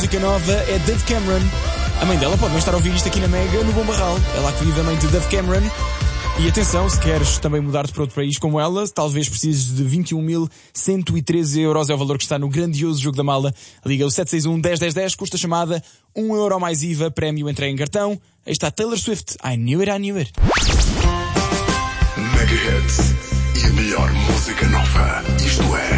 música nova é Dove Cameron. A mãe dela pode bem estar a ouvir isto aqui na Mega, no Bom Barral. É lá que vive a mãe de Dove Cameron. E atenção, se queres também mudar-te para outro país como ela, talvez precises de 21.113 euros, é o valor que está no grandioso jogo da mala. Liga o 761-101010, custa chamada, €1 mais IVA, prémio entrega em cartão. Aí está Taylor Swift, I Knew It, I Knew It. Mega Hits e a melhor música nova. Isto